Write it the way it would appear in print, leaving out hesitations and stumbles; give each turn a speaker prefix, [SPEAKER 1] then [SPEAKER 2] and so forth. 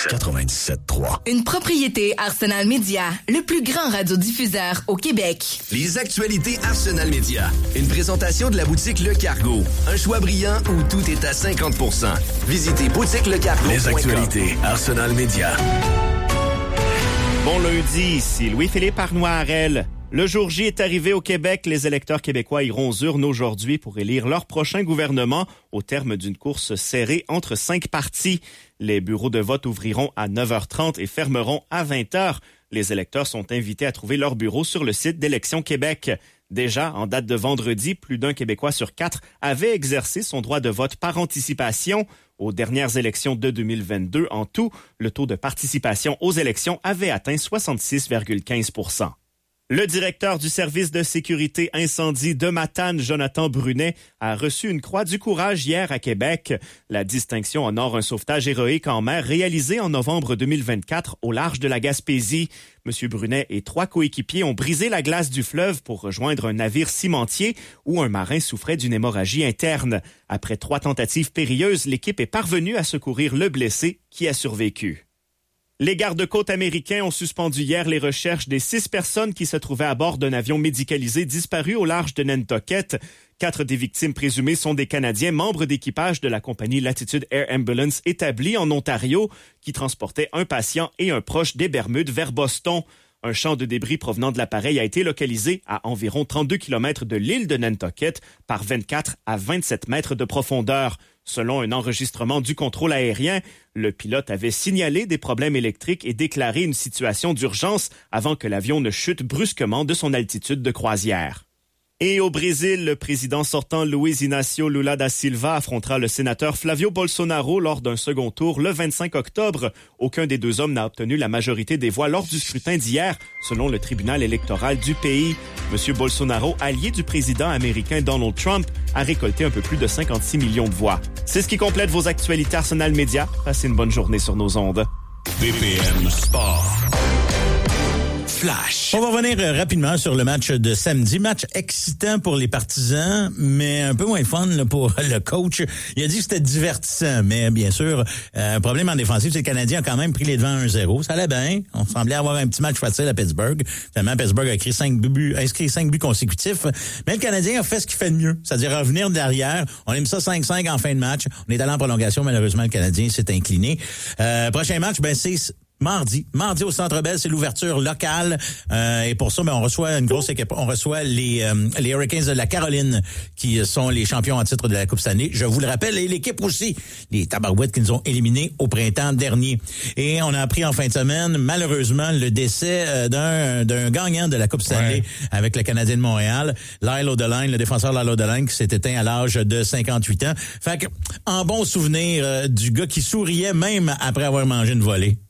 [SPEAKER 1] 97.3.
[SPEAKER 2] Une propriété Arsenal Media, le plus grand radiodiffuseur au Québec.
[SPEAKER 3] Les actualités Arsenal Media. Une présentation de la boutique Le Cargo. Un choix brillant où tout est à 50%. Visitez boutiquelecargo.com.
[SPEAKER 1] Les actualités Arsenal Media.
[SPEAKER 4] Bon lundi, ici Louis-Philippe Arnoirel. Le jour J est arrivé au Québec. Les électeurs québécois iront aux urnes aujourd'hui pour élire leur prochain gouvernement au terme d'une course serrée entre 5 partis. Les bureaux de vote ouvriront à 9h30 et fermeront à 20h. Les électeurs sont invités à trouver leur bureau sur le site d'Élections Québec. Déjà, en date de vendredi, plus d'un Québécois sur 4 avait exercé son droit de vote par anticipation. Aux dernières élections de 2022, en tout, le taux de participation aux élections avait atteint 66,15%. Le directeur du service de sécurité incendie de Matane, Jonathan Brunet, a reçu une croix du courage hier à Québec. La distinction honore un sauvetage héroïque en mer réalisé en novembre 2024 au large de la Gaspésie. M. Brunet et 3 coéquipiers ont brisé la glace du fleuve pour rejoindre un navire cimentier où un marin souffrait d'une hémorragie interne. Après 3 tentatives périlleuses, l'équipe est parvenue à secourir le blessé qui a survécu. Les gardes-côtes américains ont suspendu hier les recherches des 6 personnes qui se trouvaient à bord d'un avion médicalisé disparu au large de Nantucket. 4 des victimes présumées sont des Canadiens membres d'équipage de la compagnie Latitude Air Ambulance établie en Ontario qui transportait un patient et un proche des Bermudes vers Boston. Un champ de débris provenant de l'appareil a été localisé à environ 32 km de l'île de Nantucket par 24 à 27 mètres de profondeur. Selon un enregistrement du contrôle aérien, le pilote avait signalé des problèmes électriques et déclaré une situation d'urgence avant que l'avion ne chute brusquement de son altitude de croisière. Et au Brésil, le président sortant Luiz Inácio Lula da Silva affrontera le sénateur Flavio Bolsonaro lors d'un second tour le 25 octobre. Aucun des 2 hommes n'a obtenu la majorité des voix lors du scrutin d'hier, selon le tribunal électoral du pays. M. Bolsonaro, allié du président américain Donald Trump, a récolté un peu plus de 56 millions de voix. C'est ce qui complète vos actualités Arsenal Media. Passez une bonne journée sur nos ondes.
[SPEAKER 1] BPM Sport. Flash.
[SPEAKER 5] On va revenir rapidement sur le match de samedi. Match excitant pour les partisans, mais un peu moins fun là, pour le coach. Il a dit que c'était divertissant, mais bien sûr, problème en défensive, c'est que le Canadien a quand même pris les devants 1-0. Ça allait bien. On semblait avoir un petit match facile à Pittsburgh. Finalement, Pittsburgh a inscrit 5 buts consécutifs. Mais le Canadien a fait ce qu'il fait de mieux, c'est-à-dire revenir derrière. On a mis ça 5-5 en fin de match. On est allé en prolongation. Malheureusement, le Canadien s'est incliné. Prochain match, c'est Mardi au Centre Bell, c'est l'ouverture locale. Et pour ça, on reçoit une grosse équipe. On reçoit les Hurricanes de la Caroline, qui sont les champions en titre de la Coupe Stanley. Je vous le rappelle, et l'équipe aussi, les Tabarouettes qui nous ont éliminés au printemps dernier. Et on a appris en fin de semaine, malheureusement, le décès d'un gagnant de la Coupe Stanley avec le Canadien de Montréal, Lyle O'Donnell, le défenseur Lyle O'Donnell, qui s'est éteint à l'âge de 58 ans. Fait que, en bon souvenir du gars qui souriait même après avoir mangé une volée.